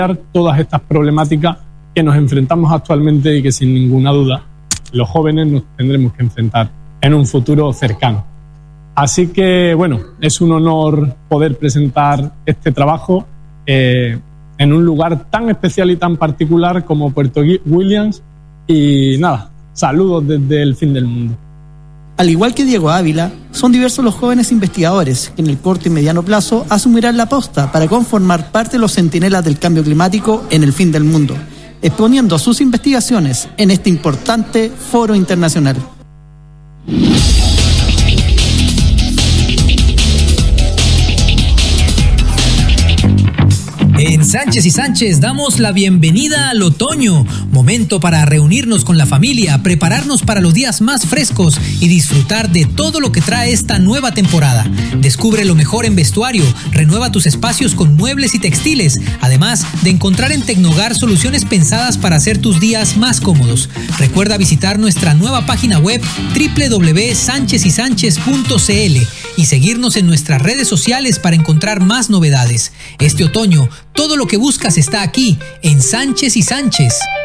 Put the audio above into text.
todas estas problemáticas que nos enfrentamos actualmente y que sin ninguna duda los jóvenes nos tendremos que enfrentar en un futuro cercano. Así que, bueno, es un honor poder presentar este trabajo en un lugar tan especial y tan particular como Puerto Williams. Y nada, saludos desde el fin del mundo. Al igual que Diego Ávila, son diversos los jóvenes investigadores que en el corto y mediano plazo asumirán la posta para conformar parte de los centinelas del cambio climático en el fin del mundo, exponiendo sus investigaciones en este importante foro internacional. En Sánchez y Sánchez damos la bienvenida al otoño, momento para reunirnos con la familia, prepararnos para los días más frescos y disfrutar de todo lo que trae esta nueva temporada. Descubre lo mejor en vestuario, renueva tus espacios con muebles y textiles, además de encontrar en Tecnogar soluciones pensadas para hacer tus días más cómodos. Recuerda visitar nuestra nueva página web www.sanchezysanchez.cl y seguirnos en nuestras redes sociales para encontrar más novedades. Este otoño, todo lo que buscas está aquí, en Sánchez y Sánchez.